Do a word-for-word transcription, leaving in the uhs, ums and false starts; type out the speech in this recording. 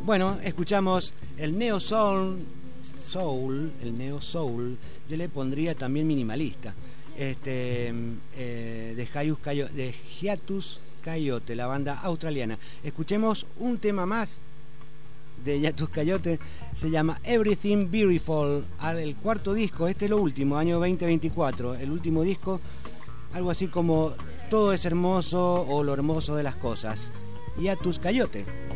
Bueno, escuchamos el neo soul, soul, el neo soul, yo le pondría también minimalista, este, eh, de, Hiatus Coyote, de Hiatus Coyote, la banda australiana. Escuchemos un tema más de Hiatus Coyote, se llama Everything Beautiful, el cuarto disco, este es lo último, año veinte veinticuatro, el último disco, algo así como Todo es hermoso o lo hermoso de las cosas. Hiatus Coyote.